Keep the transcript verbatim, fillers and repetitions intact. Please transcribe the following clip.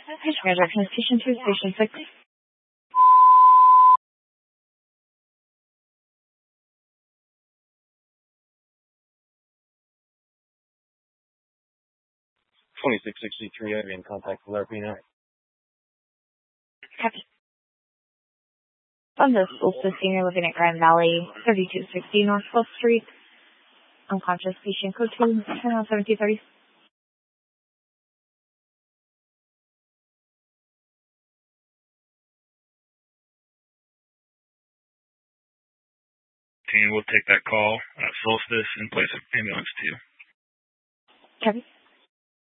Patient manager, patient two, patient six. twenty-six sixty-three, I've been in contact with R P now. Copy. On this Solstice Senior living at Grand Valley, thirty-two sixty North twelfth Street. Unconscious patient code two, turn on seventeen thirty. Team will take that call at Solstice and place an ambulance to you. Copy.